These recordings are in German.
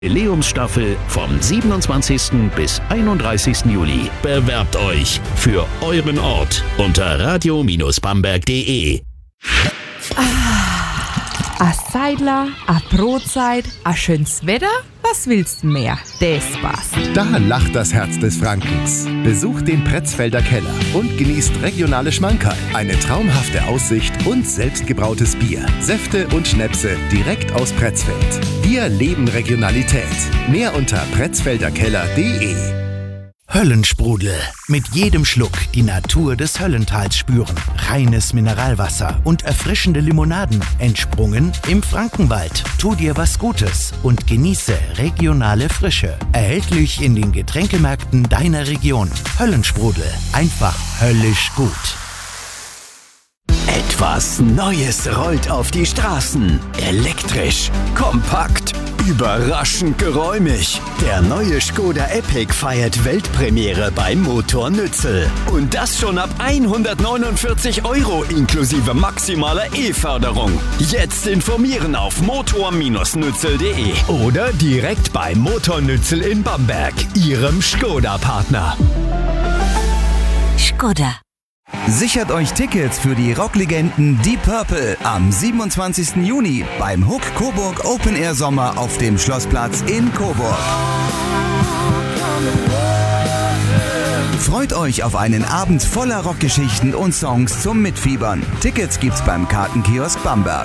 Jubiläumsstaffel vom 27. bis 31. Juli. Bewerbt euch für euren Ort unter radio-bamberg.de. A Seidler, a Brotzeit, a schönes Wetter, was willst du mehr? Das passt. Da lacht das Herz des Frankens. Besucht den Pretzfelder Keller und genießt regionale Schmankerl, eine traumhafte Aussicht und selbstgebrautes Bier, Säfte und Schnäpse direkt aus Pretzfeld. Wir leben Regionalität. Mehr unter pretzfelderkeller.de. Höllensprudel. Mit jedem Schluck die Natur des Höllentals spüren. Reines Mineralwasser und erfrischende Limonaden. Entsprungen im Frankenwald. Tu dir was Gutes und genieße regionale Frische. Erhältlich in den Getränkemärkten deiner Region. Höllensprudel. Einfach höllisch gut. Etwas Neues rollt auf die Straßen. Elektrisch, kompakt, überraschend geräumig. Der neue Skoda Epic feiert Weltpremiere beim Motor Nützel. Und das schon ab 149 € inklusive maximaler E-Förderung. Jetzt informieren auf motor-nützel.de oder direkt bei Motor Nützel in Bamberg, Ihrem Skoda-Partner. Skoda. Sichert euch Tickets für die Rocklegenden Deep Purple am 27. Juni beim Hook Coburg Open Air Sommer auf dem Schlossplatz in Coburg. Freut euch auf einen Abend voller Rockgeschichten und Songs zum Mitfiebern. Tickets gibt's beim Kartenkiosk Bamberg.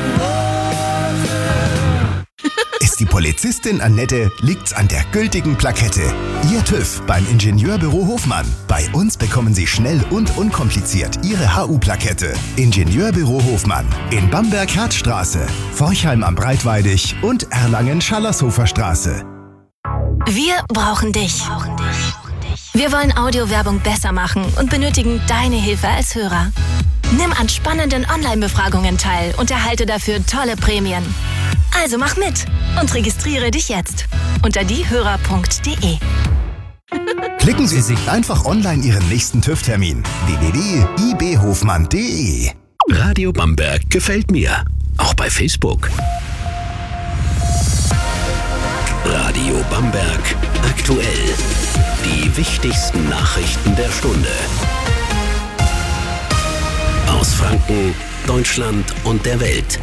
Ist die Polizistin Annette, liegt's an der gültigen Plakette. Ihr TÜV beim Ingenieurbüro Hofmann. Bei uns bekommen Sie schnell und unkompliziert Ihre HU-Plakette. Ingenieurbüro Hofmann. In Bamberg-Herzstraße, Forchheim am Breitweidig und Erlangen-Schallershofer Straße. Wir brauchen dich. Wir wollen Audiowerbung besser machen und benötigen deine Hilfe als Hörer. Nimm an spannenden Online-Befragungen teil und erhalte dafür tolle Prämien. Also mach mit und registriere dich jetzt unter diehörer.de. Klicken Sie sich einfach online Ihren nächsten TÜV-Termin. www.ibhofmann.de. Radio Bamberg gefällt mir. Auch bei Facebook. Radio Bamberg aktuell. Die wichtigsten Nachrichten der Stunde. Aus Franken, Deutschland und der Welt.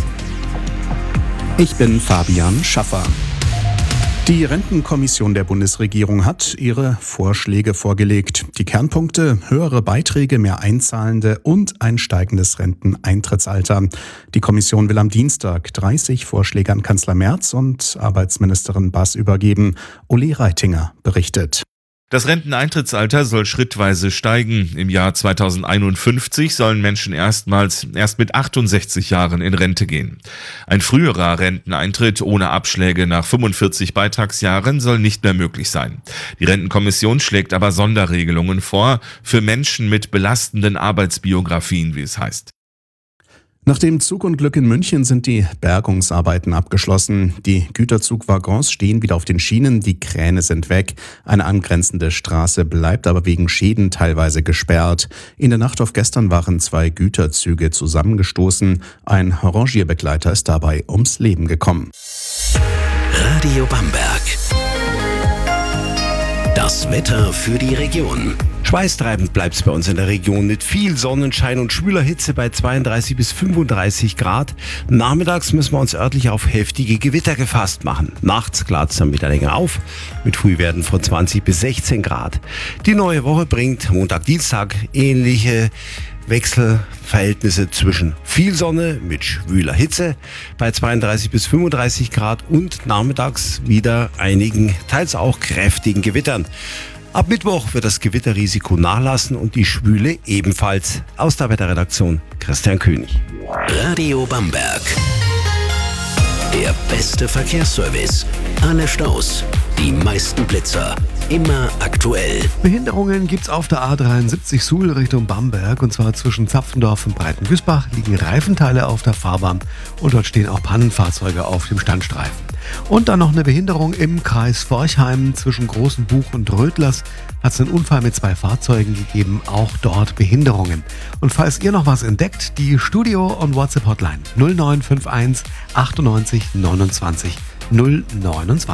Ich bin Fabian Schaffer. Die Rentenkommission der Bundesregierung hat ihre Vorschläge vorgelegt. Die Kernpunkte: höhere Beiträge, mehr Einzahlende und ein steigendes Renteneintrittsalter. Die Kommission will am Dienstag 30 Vorschläge an Kanzler Merz und Arbeitsministerin Bass übergeben. Uli Reitinger berichtet. Das Renteneintrittsalter soll schrittweise steigen. Im Jahr 2051 sollen Menschen erst mit 68 Jahren in Rente gehen. Ein früherer Renteneintritt ohne Abschläge nach 45 Beitragsjahren soll nicht mehr möglich sein. Die Rentenkommission schlägt aber Sonderregelungen vor für Menschen mit belastenden Arbeitsbiografien, wie es heißt. Nach dem Zugunglück in München sind die Bergungsarbeiten abgeschlossen. Die Güterzugwaggons stehen wieder auf den Schienen, die Kräne sind weg. Eine angrenzende Straße bleibt aber wegen Schäden teilweise gesperrt. In der Nacht auf gestern waren 2 Güterzüge zusammengestoßen. Ein Rangierbegleiter ist dabei ums Leben gekommen. Radio Bamberg. Das Wetter für die Region. Schweißtreibend bleibt es bei uns in der Region mit viel Sonnenschein und schwüler Hitze bei 32 bis 35 Grad. Nachmittags müssen wir uns örtlich auf heftige Gewitter gefasst machen. Nachts klart es dann wieder länger auf, mit Frühwerten von 20 bis 16 Grad. Die neue Woche bringt Montag, Dienstag ähnliche Wechselverhältnisse zwischen viel Sonne mit schwüler Hitze bei 32 bis 35 Grad und nachmittags wieder einigen, teils auch kräftigen Gewittern. Ab Mittwoch wird das Gewitterrisiko nachlassen und die Schwüle ebenfalls. Aus der Wetterredaktion Christian König. Radio Bamberg. Der beste Verkehrsservice. Alle Staus, die meisten Blitzer. Immer aktuell. Behinderungen gibt's auf der A73 Suhl Richtung Bamberg, und zwar zwischen Zapfendorf und Breitenbüßbach liegen Reifenteile auf der Fahrbahn und dort stehen auch Pannenfahrzeuge auf dem Standstreifen. Und dann noch eine Behinderung im Kreis Forchheim zwischen Großen Buch und Rödlers. Hat es einen Unfall mit 2 Fahrzeugen gegeben, auch dort Behinderungen. Und falls ihr noch was entdeckt, die Studio- und WhatsApp-Hotline 0951 98 29 029.